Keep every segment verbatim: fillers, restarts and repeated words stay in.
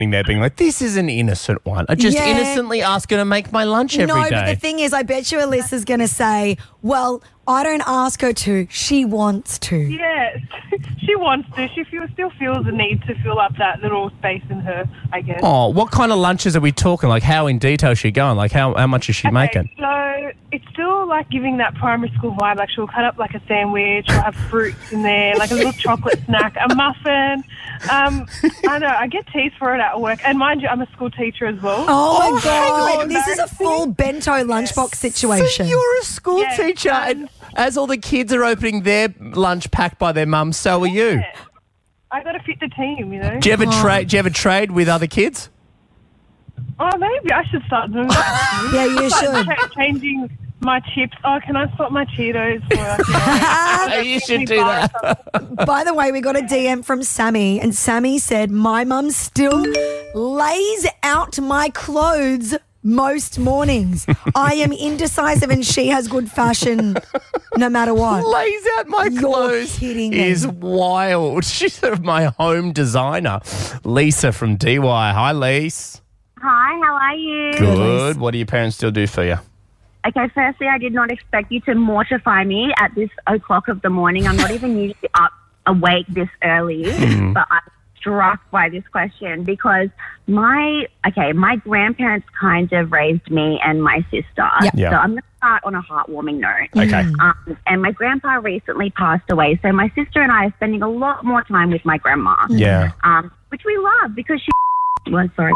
there being like, this is an innocent one. I just Yeah. innocently ask her to make my lunch every no, day. but the thing is, I bet you Alyssa's going to say, well, I don't ask her to. She wants to. Yes, she wants to. She feel, still feels the need to fill up that little space in her, I guess. Oh, what kind of lunches are we talking? Like, how in detail is she going? Like, how, how much is she Okay, making? So it's still like giving that primary school vibe. Like she'll cut up like a sandwich, she'll have fruits in there, like a little chocolate snack, a muffin. Um, I know, I get teased for it at work. And mind you, I'm a school teacher as well. Oh, my Oh, God. hang This is a full bento lunchbox situation. So you're a school Yes, teacher, um, and as all the kids are opening their lunch packed by their mums, so are you. Yeah. I got to fit the team, you know. Do you ever trade? Do you ever trade with other kids? Oh, maybe I should start doing that. Yeah, you Start should. cha- changing my chips. Oh, can I swap my Cheetos for? You should do that. By the way, we got a D M from Sammy, and Sammy said, my mum still lays out my clothes most mornings. I am indecisive and she has good fashion no matter what. Lays out my You're clothes kidding is me. wild. She's sort of my home designer, Lisa from D Y. Hi, Lise. Hi, how are you? Good. What do your parents still do for you? Okay, firstly, I did not expect you to mortify me at this o'clock of the morning. I'm not even usually up awake this early, but I'm struck by this question because my, okay, my grandparents kind of raised me and my sister. Yeah. Yeah. So I'm going to start on a heartwarming note. Okay. Um, and my grandpa recently passed away, so my sister and I are spending a lot more time with my grandma. Yeah. Um, which we love because she... Well, sorry.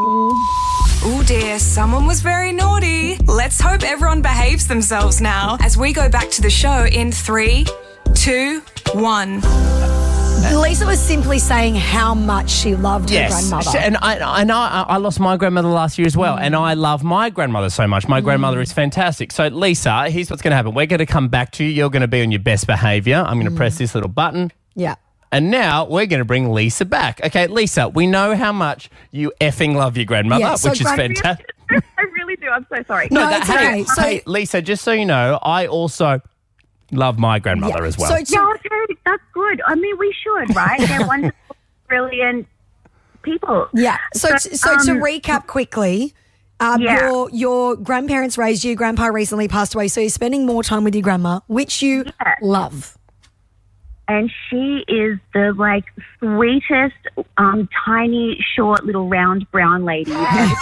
Oh dear, someone was very naughty. Let's hope everyone behaves themselves now as we go back to the show in three, two, one. Lisa was simply saying how much she loved her Yes, grandmother. and I, and I, I lost my grandmother last year as well, and I love my grandmother so much. My grandmother is fantastic. So, Lisa, here's what's going to happen. We're going to come back to you. You're going to be on your best behaviour. I'm going to press this little button. Yeah. And now we're going to bring Lisa back. Okay, Lisa, we know how much you effing love your grandmother, Yeah, so which is grand- fantastic. I really do. I'm so sorry. No, that- it's hey, okay. So- hey, Lisa, just so you know, I also love my grandmother Yeah. as well. So to- Yeah, okay, that's good. I mean, we should, right? They're wonderful, brilliant people. Yeah. So, But, so to um, recap quickly, um, Yeah. your your grandparents raised you. Grandpa recently passed away, so you're spending more time with your grandma, which you Yeah. love. And she is the, like, sweetest, um, tiny, short, little, round, brown lady.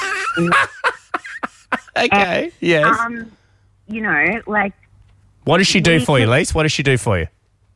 Okay, yes. um, you know, like, What does she do for you, Lisa? What does she do for you?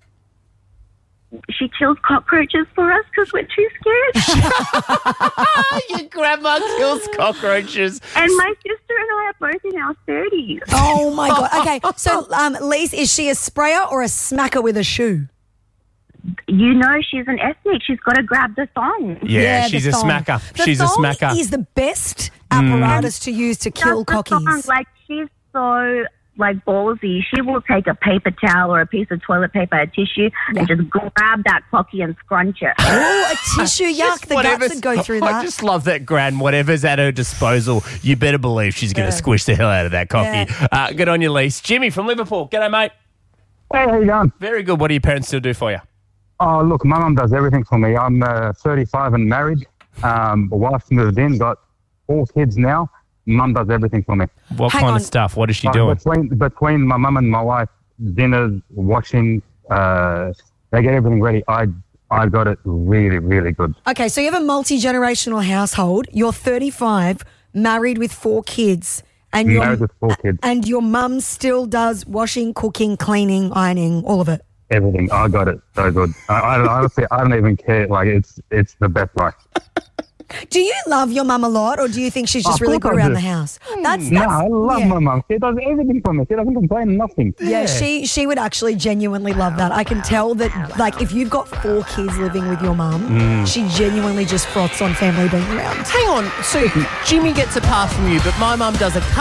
she kills cockroaches for us because we're too scared. Your grandma kills cockroaches. And my sister and I are both in our thirties. Oh my god. Okay. So, um, Lise, is she a sprayer or a smacker with a shoe? You know she's an ethnic. She's got to grab the thong. Yeah, the she's a thong. smacker. The she's a thong smacker. is the best apparatus to use to kill Just the thong, cockies. Like, she's so, like, ballsy. She will take a paper towel or a piece of toilet paper, a tissue, and just grab that cocky and scrunch it. Oh, a tissue, yuck. Just The whatever's- guts would go through I that. just love that Gran. Whatever's at her disposal, you better believe she's going to squish the hell out of that cocky. Uh, good on you, Lise. Jimmy from Liverpool. G'day, mate. Hey, how you going? Very good. What do your parents still do for you? Oh, look, my mum does everything for me. I'm uh, thirty-five and married. Um, my wife's moved in, got four kids now. Mum does everything for me. What Hang kind on. of stuff? What is she Uh, doing? Between, between my mum and my wife, dinners, washing, uh, they get everything ready. I I got it really, really good. Okay, so you have a multi-generational household. You're thirty-five, married with four kids. And your, Married with four kids, and your mum still does washing, cooking, cleaning, ironing, all of it. everything. I got it so good. I, I don't, honestly, I don't even care. Like, it's it's the best life. Do you love your mum a lot, or do you think she's just Of really course good I around do. the house? That's, No, that's I love yeah. my mum. She does everything for me. She doesn't complain, nothing. Yeah, she she would actually genuinely love that. I can tell that, like, if you've got four kids living with your mum, Mm. she genuinely just froths on family being around. Hang on. So Jimmy gets a pass from you, but my mum does a cut